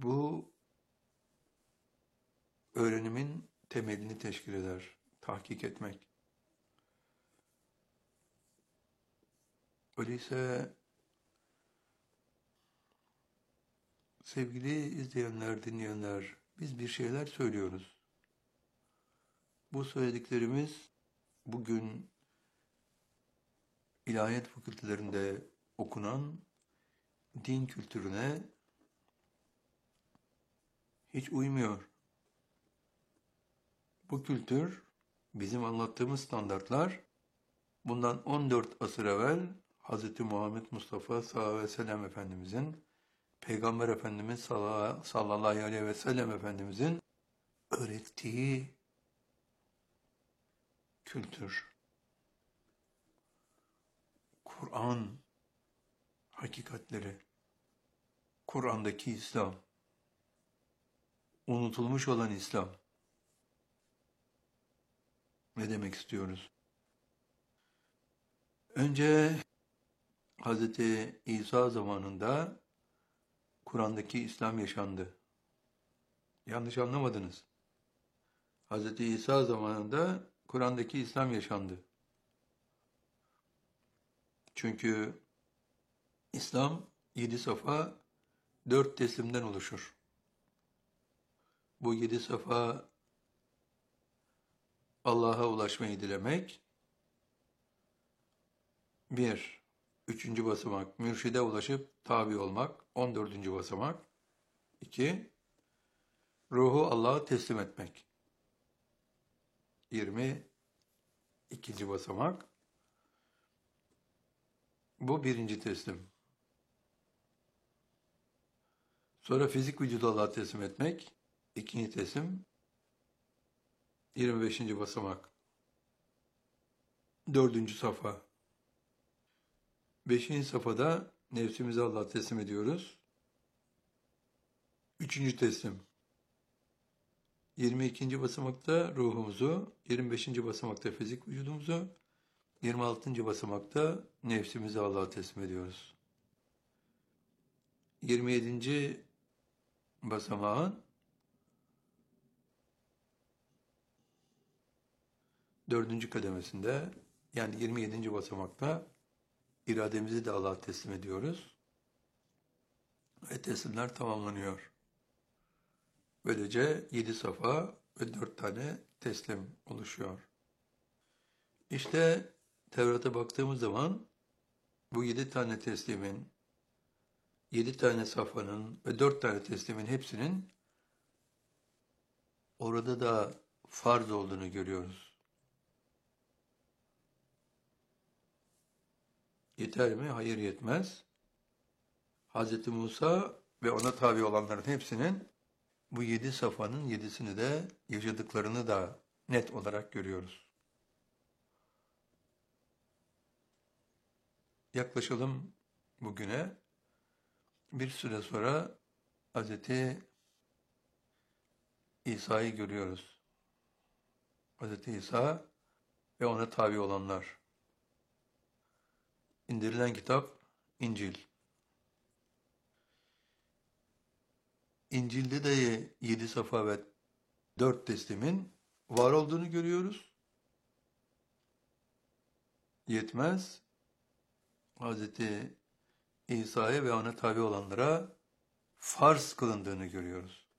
Bu öğrenimin temelini teşkil eder. Tahkik etmek. Öyleyse sevgili izleyenler, dinleyenler, biz bir şeyler söylüyoruz. Bu söylediklerimiz bugün ilahiyat fakültelerinde okunan din kültürüne hiç uymuyor. Bu kültür, bizim anlattığımız standartlar, bundan 14 asır evvel Hz. Muhammed Mustafa sallallahu aleyhi ve sellem Efendimizin, Peygamber Efendimiz sallallahu aleyhi ve sellem Efendimizin öğrettiği kültür. Kur'an hakikatleri, Kur'an'daki İslam, unutulmuş olan İslam. Ne demek istiyoruz? Önce Hz. İsa zamanında Kur'an'daki İslam yaşandı. Yanlış anlamadınız. Hz. İsa zamanında Kur'an'daki İslam yaşandı. Çünkü İslam 7 safa 4 teslimden oluşur. Bu 7 safa Allah'a ulaşmayı dilemek. 1. 3. basamak mürşide ulaşıp tabi olmak. 14. basamak. 2. Ruhu Allah'a teslim etmek. 22. basamak. Bu 1. teslim. Sonra fizik vücudu Allah'a teslim etmek. 2. teslim. 25. basamak. 4. safa. 5. safhada nefsimizi Allah'a teslim ediyoruz. 3. teslim. 22. basamakta ruhumuzu, 25. basamakta fizik vücudumuzu, 26. basamakta nefsimizi Allah'a teslim ediyoruz. 27. basamağın 4. kademesinde, yani 27. basamakta irademizi de Allah'a teslim ediyoruz. Ve teslimler tamamlanıyor. Böylece 7 safa ve 4 tane teslim oluşuyor. İşte Tevrat'a baktığımız zaman bu 7 tane teslimin, 7 tane safhanın ve 4 tane teslimin hepsinin orada da farz olduğunu görüyoruz. Yeter mi? Hayır, yetmez. Hz. Musa ve ona tabi olanların hepsinin bu 7 safhanın 7'sini de yaşadıklarını da net olarak görüyoruz. Yaklaşalım bugüne. Bir süre sonra Hz. İsa'yı görüyoruz. Hz. İsa ve ona tabi olanlar. İndirilen kitap İncil. İncil'de de 7 safa ve 4 teslimin var olduğunu görüyoruz. Yetmez. Hz. İsa'ya ve ona tabi olanlara farz kılındığını görüyoruz.